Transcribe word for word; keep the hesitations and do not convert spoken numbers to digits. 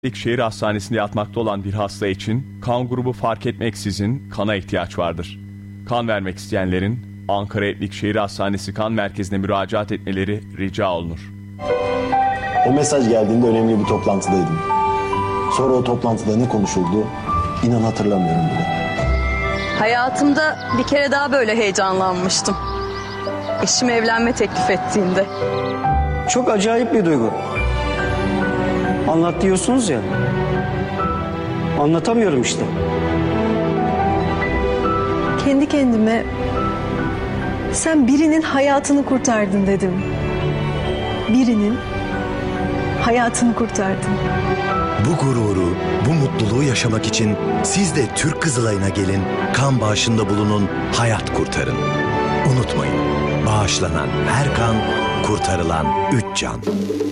Şehir Hastanesi'nde yatmakta olan bir hasta için kan grubu fark etmeksizin kana ihtiyaç vardır. Kan vermek isteyenlerin Ankara Etlik Şehir Hastanesi Kan Merkezi'ne müracaat etmeleri rica olunur. O mesaj geldiğinde önemli bir toplantıdaydım. Sonra o toplantıda ne konuşuldu inan hatırlamıyorum bile. Hayatımda bir kere daha böyle heyecanlanmıştım. Eşim evlenme teklif ettiğinde. Çok acayip bir duygu. Anlat diyorsunuz ya. Anlatamıyorum işte. Kendi kendime sen birinin hayatını kurtardın dedim. Birinin hayatını kurtardın. Bu gururu, bu mutluluğu yaşamak için siz de Türk Kızılay'ına gelin, kan bağışında bulunun, hayat kurtarın. Unutmayın, bağışlanan her kan, kurtarılan üç can.